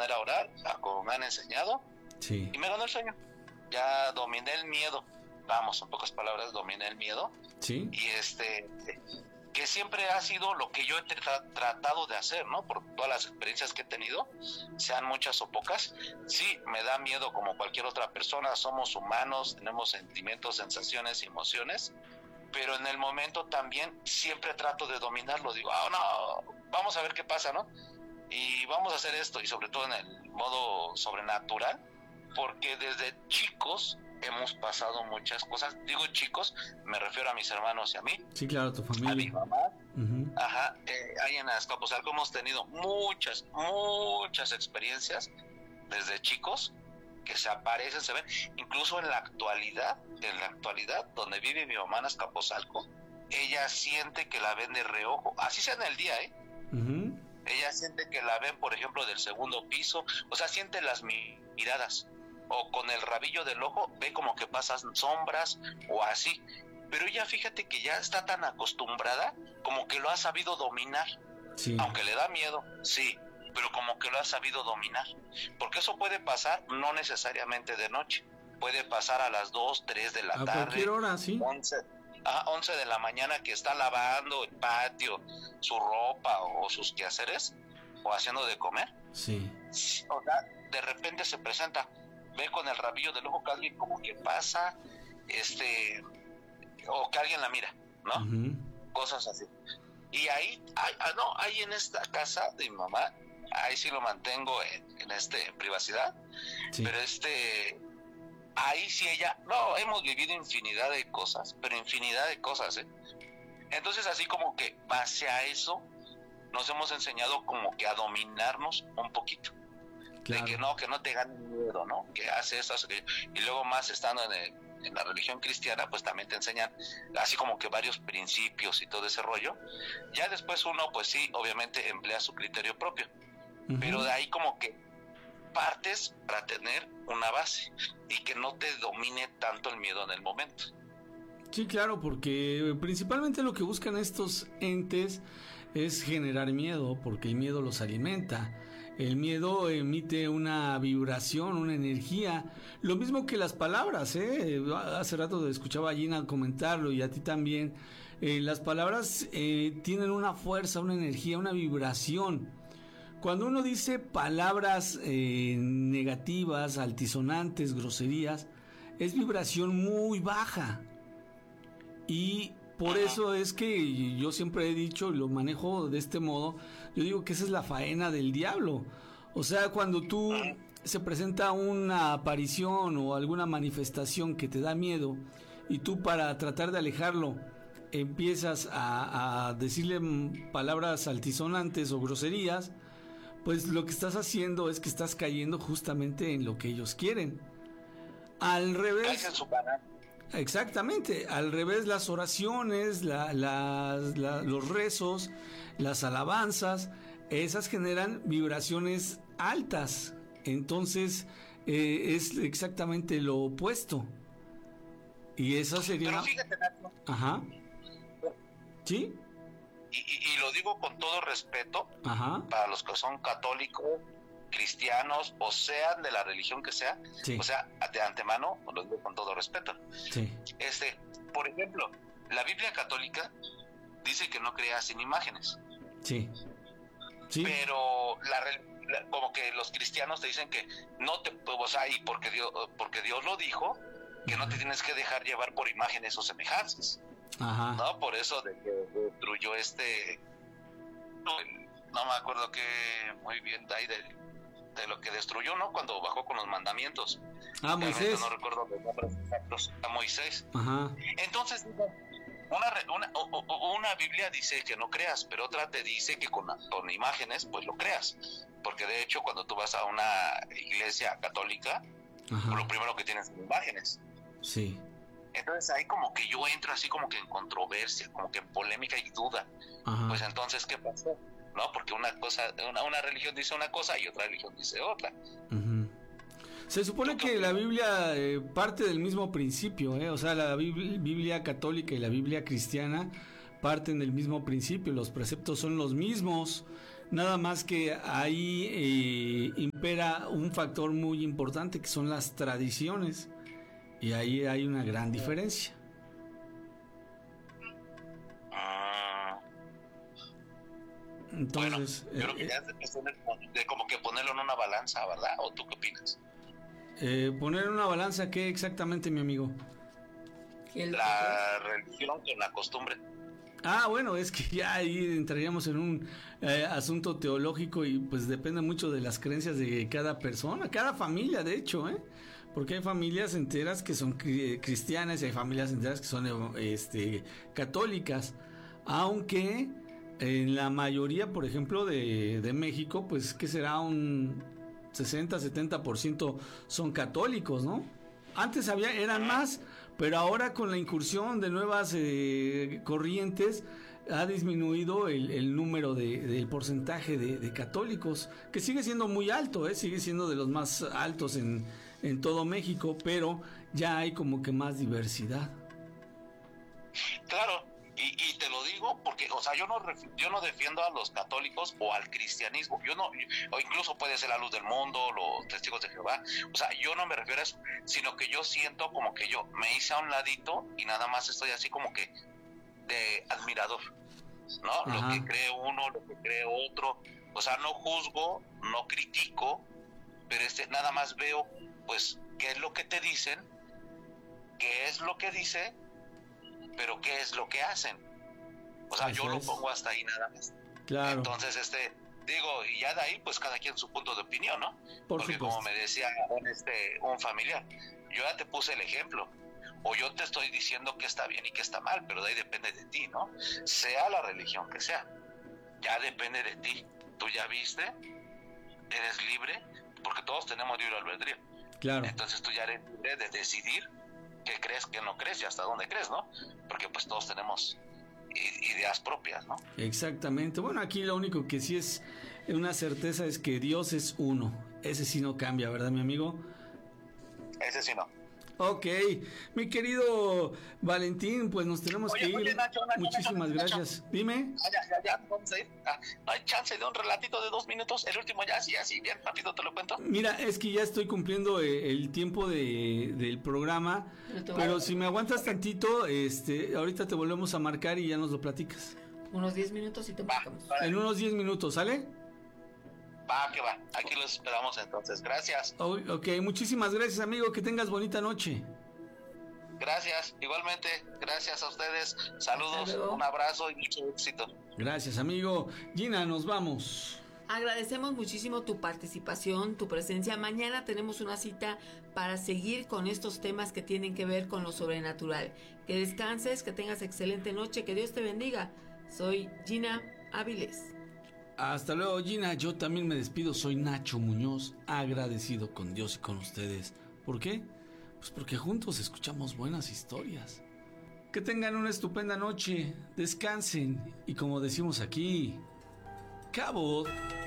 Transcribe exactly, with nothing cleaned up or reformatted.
poner a orar, a como me han enseñado, sí. y me ganó el sueño. Ya dominé el miedo, vamos, en pocas palabras, dominé el miedo. Sí. Y este, que siempre ha sido lo que yo he tra- tratado de hacer, ¿no? Por todas las experiencias que he tenido, sean muchas o pocas. Sí, me da miedo como cualquier otra persona, somos humanos, tenemos sentimientos, sensaciones, emociones, pero en el momento también siempre trato de dominarlo. Digo, ah, no, vamos a ver qué pasa, ¿no? Y vamos a hacer esto, y sobre todo en el modo sobrenatural, porque desde chicos hemos pasado muchas cosas. Digo chicos, me refiero a mis hermanos y a mí. Sí, claro, tu familia. A mi mamá. Uh-huh. Ajá, eh, ahí en Azcapotzalco hemos tenido muchas, muchas experiencias desde chicos que se aparecen, se ven, incluso en la actualidad, en la actualidad, donde vive mi mamá en Azcapotzalco, ella siente que la ven de reojo, así sea en el día, ¿eh? Uh-huh. Ella siente que la ven, por ejemplo, del segundo piso, o sea, siente las miradas, o con el rabillo del ojo ve como que pasan sombras o así, pero ella, fíjate que ya está tan acostumbrada como que lo ha sabido dominar, sí. Aunque le da miedo, sí, pero como que lo ha sabido dominar, porque eso puede pasar no necesariamente de noche, puede pasar a las dos, tres de la a tarde, cualquier hora, sí, once, a once de la mañana, que está lavando el patio, su ropa o sus quehaceres, o haciendo de comer, sí, o sea, de repente se presenta, ve con el rabillo del ojo que alguien como que pasa, este, o que alguien la mira, ¿no? Uh-huh. Cosas así. Y ahí, ahí, ah, no, ahí en esta casa de mi mamá, ahí sí lo mantengo en, en este, en privacidad, sí. Pero este, ahí sí ella, no, hemos vivido infinidad de cosas, pero infinidad de cosas, ¿eh? Entonces así como que base a eso, nos hemos enseñado como que a dominarnos un poquito. Claro. De que no, que no te gane miedo, ¿no? Que hace esto, hace aquello. Y luego más estando en, el, en la religión cristiana, pues también te enseñan así como que varios principios y todo ese rollo. Ya después uno, pues sí, obviamente emplea su criterio propio. Uh-huh. Pero de ahí como que partes para tener una base y que no te domine tanto el miedo en el momento. Sí, claro, porque principalmente lo que buscan estos entes es generar miedo, porque el miedo los alimenta. El miedo emite una vibración, una energía, lo mismo que las palabras, ¿eh? Hace rato escuchaba a Gina comentarlo y a ti también. Eh, las palabras eh, tienen una fuerza, una energía, una vibración. Cuando uno dice palabras eh, negativas, altisonantes, groserías, es vibración muy baja. Y por eso es que yo siempre he dicho y lo manejo de este modo, yo digo que esa es la faena del diablo. O sea, cuando tú se presenta una aparición o alguna manifestación que te da miedo y tú para tratar de alejarlo empiezas a, a decirle palabras altisonantes o groserías, pues lo que estás haciendo es que estás cayendo justamente en lo que ellos quieren. Al revés... Exactamente, al revés, las oraciones, la, la, la, los rezos, las alabanzas, esas generan vibraciones altas, entonces eh, es exactamente lo opuesto. Y esa sería... Pero fíjate, Nacho. Ajá. ¿Sí? Y, y, y lo digo con todo respeto. Ajá. Para los que son católicos, cristianos, o sean de la religión que sea, sí. O sea, de antemano, lo digo con todo respeto. Sí. Este, por ejemplo, la Biblia católica dice que no creas sin imágenes. Sí. Sí. Pero la, la, como que los cristianos te dicen que no te, o sea, y porque Dios, porque Dios lo dijo, que no te tienes que dejar llevar por imágenes o semejanzas. Ajá. No, por eso de que destruyó este, no, no me acuerdo que muy bien de ahí de de lo que destruyó, ¿no? Cuando bajó con los mandamientos. Ah, Moisés. No recuerdo los nombres exactos. A Moisés. Ajá. Entonces, una, una, una Biblia dice que no creas, pero otra te dice que con, con imágenes, pues lo creas. Porque de hecho, cuando tú vas a una iglesia católica, pues lo primero que tienes son imágenes. Sí. Entonces ahí como que yo entro así como que en controversia, como que en polémica y duda. Ajá. Pues entonces, ¿qué pasó? No, porque una cosa, una, una religión dice una cosa y otra religión dice otra. Uh-huh. Se supone que la Biblia eh, parte del mismo principio, ¿eh? O sea, la Biblia católica y la Biblia cristiana parten del mismo principio, los preceptos son los mismos, Nada más que ahí eh, impera un factor muy importante que son las tradiciones, y ahí hay una gran diferencia. Entonces, bueno, yo creo que ya es de, poner, de como que ponerlo en una balanza, ¿verdad? ¿O tú qué opinas? Eh, poner en una balanza, ¿qué exactamente, mi amigo? La religión con la costumbre. Ah, bueno, es que ya ahí entraríamos en un eh, asunto teológico, y pues depende mucho de las creencias de cada persona, cada familia, de hecho, ¿eh? Porque hay familias enteras que son cristianas y hay familias enteras que son este, católicas, aunque en la mayoría, por ejemplo, de, de México, pues que será un sesenta, setenta por ciento son católicos, ¿no? Antes había, eran más, pero ahora con la incursión de nuevas eh, corrientes ha disminuido el, el número de, del porcentaje de, de católicos, que sigue siendo muy alto, ¿eh? Sigue siendo de los más altos en, en todo México, pero ya hay como que más diversidad. Claro, y, y te lo digo porque, o sea, yo no yo no defiendo a los católicos o al cristianismo, yo no, o incluso puede ser la luz del mundo, los testigos de Jehová, o sea, yo no me refiero a eso, sino que yo siento como que yo me hice a un ladito y nada más estoy así como que de admirador, ¿no? Ajá. Lo que cree uno, lo que cree otro, o sea, no juzgo, no critico, pero este nada más veo, pues, qué es lo que te dicen, qué es lo que dice, pero qué es lo que hacen. O sea, eso yo es. Lo pongo hasta ahí nada más. Claro. Entonces, este, digo, y ya de ahí, pues cada quien su punto de opinión, ¿no? Por Porque supuesto. Como me decía un, este, un familiar, yo ya te puse el ejemplo, o yo te estoy diciendo que está bien y que está mal, pero de ahí depende de ti, ¿no? Sea la religión que sea, ya depende de ti. Tú ya viste, eres libre, porque todos tenemos libre albedrío. Claro. Entonces tú ya eres libre de decidir qué crees, qué no crees y hasta dónde crees, ¿no? Porque pues todos tenemos ideas propias, ¿no? Exactamente. Bueno, aquí lo único que sí es una certeza es que Dios es uno. Ese sí no cambia, ¿verdad, mi amigo? Ese sí no. Ok, mi querido Valentín, pues nos tenemos oye, que ir. Oye, Nacho, Nacho, Muchísimas Nacho, gracias. Nacho. Dime. Ah, ya, ya, ya, vamos a ir. Ah, no hay chance de un relatito de dos minutos. El último ya, así, así, bien rápido te lo cuento. Mira, es que ya estoy cumpliendo el tiempo de, del programa, pero si me aguantas tantito, este, ahorita te volvemos a marcar y ya nos lo platicas. Unos diez minutos y te marcamos. En unos diez minutos, ¿sale? Va, que va. Aquí los esperamos entonces. Gracias. Oh, ok, muchísimas gracias, amigo. Que tengas bonita noche. Gracias, igualmente. Gracias a ustedes. Saludos, un abrazo y mucho éxito. Gracias, amigo. Gina, nos vamos. Agradecemos muchísimo tu participación, tu presencia. Mañana tenemos una cita para seguir con estos temas que tienen que ver con lo sobrenatural. Que descanses, que tengas excelente noche, que Dios te bendiga. Soy Gina Áviles. Hasta luego, Gina. Yo también me despido. Soy Nacho Muñoz, agradecido con Dios y con ustedes. ¿Por qué? Pues porque juntos escuchamos buenas historias. Que tengan una estupenda noche, descansen y como decimos aquí, ¡Cabo!